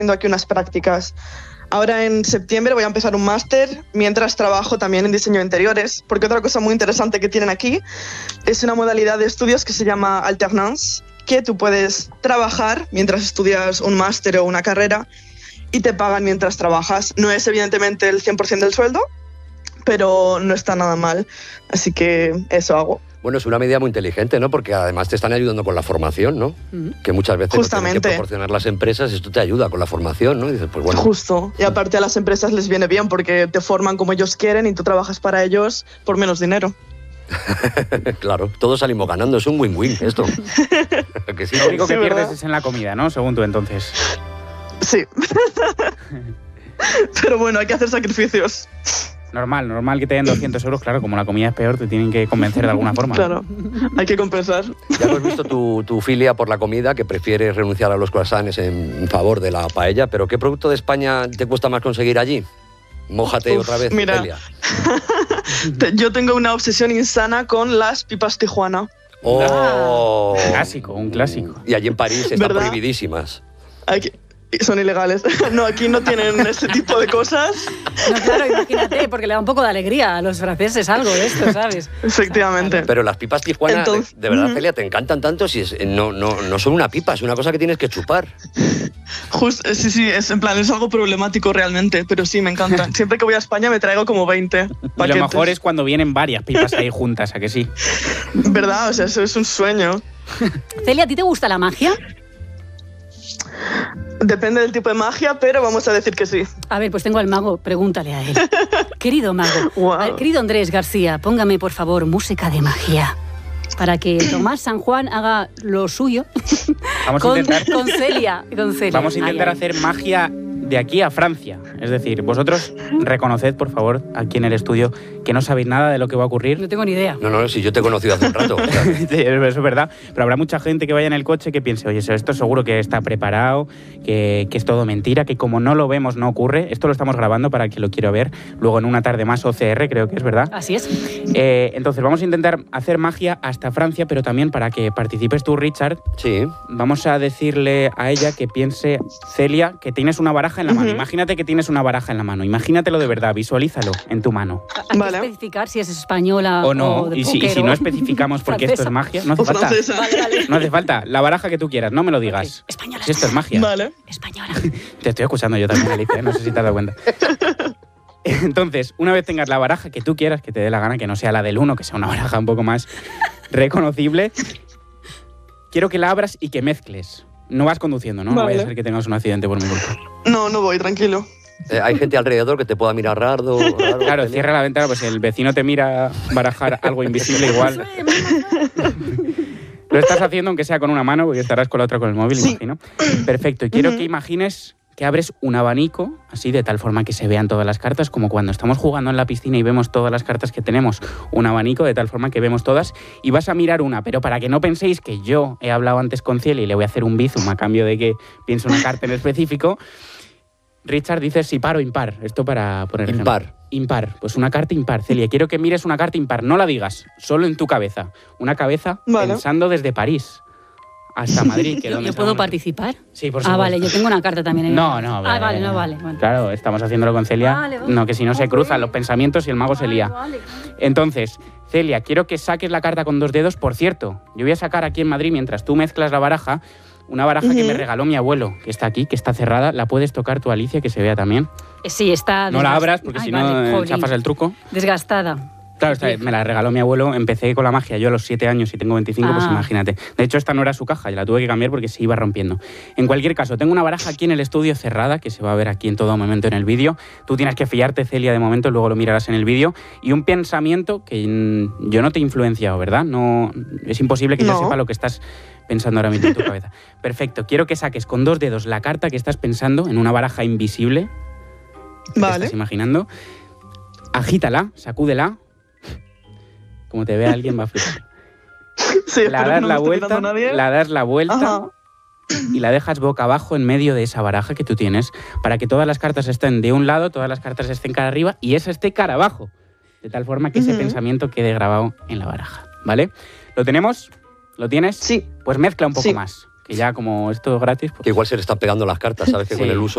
haciendo aquí unas prácticas. Ahora en septiembre voy a empezar un máster mientras trabajo también en diseño de interiores, porque otra cosa muy interesante que tienen aquí es una modalidad de estudios que se llama alternance, que tú puedes trabajar mientras estudias un máster o una carrera y te pagan mientras trabajas. No es evidentemente el 100% del sueldo, pero no está nada mal, así que eso hago. Bueno, es una medida muy inteligente, ¿no? Porque además te están ayudando con la formación, ¿no? Que muchas veces no tienen que proporcionar las empresas, esto te ayuda con la formación, ¿no? Y dices, pues bueno. Justo. Y aparte a las empresas les viene bien porque te forman como ellos quieren y tú trabajas para ellos por menos dinero. Claro, todos salimos ganando, es un win-win esto. Que sí, lo único que pierdes es en la comida, ¿no? Según tú, entonces. Sí. Pero bueno, hay que hacer sacrificios. Normal que te den 200 euros, claro, como la comida es peor, te tienen que convencer de alguna forma. Claro, hay que compensar. Ya hemos visto tu filia por la comida, que prefieres renunciar a los croissants en favor de la paella, pero ¿qué producto de España te cuesta más conseguir allí? Mójate otra vez, mira, Celia. Yo tengo una obsesión insana con las pipas Tijuana. ¡Oh! Un clásico. Y allí en París están ¿verdad? Prohibidísimas. Aquí son ilegales. No, aquí no tienen ese tipo de cosas. No, claro, imagínate, porque le da un poco de alegría a los franceses algo de esto, ¿sabes? Efectivamente. Pero las pipas Tijuana, Entonces, de verdad, Celia, te encantan tanto si no son una pipa, es una cosa que tienes que chupar. Sí, es en plan, es algo problemático realmente, pero sí, me encantan. Siempre que voy a España me traigo como 20 paquetes. Y lo mejor es cuando vienen varias pipas ahí juntas, ¿a que sí? ¿Verdad? O sea, eso es un sueño. Celia, ¿a ti te gusta la magia? Depende del tipo de magia, pero vamos a decir que sí. A ver, pues tengo al mago, pregúntale a él. Querido mago, Wow. querido Andrés García, póngame por favor música de magia para que Tomás San Juan haga lo suyo Vamos con a intentar Celia. Vamos a intentar hacer magia de aquí a Francia. Es decir, vosotros reconoced, por favor, aquí en el estudio, que no sabéis nada de lo que va a ocurrir. No tengo ni idea. No, si yo te he conocido hace un rato. O sea. Sí, eso es verdad. Pero habrá mucha gente que vaya en el coche que piense, oye, esto seguro que está preparado, que es todo mentira, que como no lo vemos no ocurre. Esto lo estamos grabando para que lo quiero ver luego en una tarde más OCR, creo que es verdad. Así es. Entonces vamos a intentar hacer magia hasta Francia, pero también para que participes tú, Richard. Sí. Vamos a decirle a ella que piense, Celia, que tienes una baraja en la mano. Imagínate que tienes una baraja en la mano. Imagínatelo de verdad, visualízalo en tu mano. Hay que especificar si es española o no. o de y si no especificamos porque esto es magia, no hace falta. Vale. No hace falta. La baraja que tú quieras, no me lo digas. Okay. Española. Si esto es magia. Vale. Española. Te estoy escuchando yo también, Alicia, no sé si te has dado cuenta. Entonces, una vez tengas la baraja que tú quieras, que te dé la gana, que no sea la del 1, que sea una baraja un poco más reconocible, quiero que la abras y que mezcles. No vas conduciendo, ¿no? Vale. No vaya a ser que tengas un accidente por mi culpa. No voy, tranquilo. Hay gente alrededor que te pueda mirar raro. Claro, cierra la ventana, pues si el vecino te mira barajar algo invisible igual. Lo estás haciendo aunque sea con una mano, porque estarás con la otra con el móvil, imagino. Perfecto, y quiero que imagines que abres un abanico, así de tal forma que se vean todas las cartas, como cuando estamos jugando en la piscina y vemos todas las cartas que tenemos, un abanico de tal forma que vemos todas, y vas a mirar una, pero para que no penséis que yo he hablado antes con Celia y le voy a hacer un bizum a cambio de que piense una carta en específico, Richard dice si par o impar, esto para poner ejemplo. Impar, pues una carta impar. Celia, quiero que mires una carta impar, no la digas, solo en tu cabeza, una cabeza pensando desde París hasta Madrid. Que ¿Yo puedo participar? Sí, por supuesto. Ah, vale, yo tengo una carta también. No. Vale. Bueno. Claro, estamos haciéndolo con Celia. Vale. No, que si no se cruzan los pensamientos y el mago se lía. Vale. Entonces, Celia, quiero que saques la carta con 2 dedos. Por cierto, yo voy a sacar aquí en Madrid, mientras tú mezclas la baraja, una baraja que me regaló mi abuelo, que está aquí, que está cerrada. La puedes tocar tú, Alicia, que se vea también. Sí, está... No la abras, porque si no chafas el truco. Desgastada. Claro, me la regaló mi abuelo, empecé con la magia yo a los 7 años y tengo 25, pues imagínate. De hecho, esta no era su caja, y la tuve que cambiar porque se iba rompiendo. En cualquier caso, tengo una baraja aquí en el estudio cerrada, que se va a ver aquí en todo momento en el vídeo. Tú tienes que fiarte, Celia, de momento, luego lo mirarás en el vídeo. Y un pensamiento que yo no te he influenciado, ¿verdad? No, es imposible que yo sepa lo que estás pensando ahora mismo en tu cabeza. Perfecto, quiero que saques con 2 dedos la carta que estás pensando en una baraja invisible. Vale. ¿Te estás imaginando? Agítala, sacúdela. Como te vea alguien va a flipar. Sí, la das la vuelta y la dejas boca abajo en medio de esa baraja que tú tienes para que todas las cartas estén de un lado, todas las cartas estén cara arriba y esa esté cara abajo. De tal forma que ese pensamiento quede grabado en la baraja. ¿Vale? ¿Lo tenemos? ¿Lo tienes? Sí. Pues mezcla un poco más. Que ya como esto es gratis... Pues... Que igual se le están pegando las cartas, ¿sabes? Que con el uso...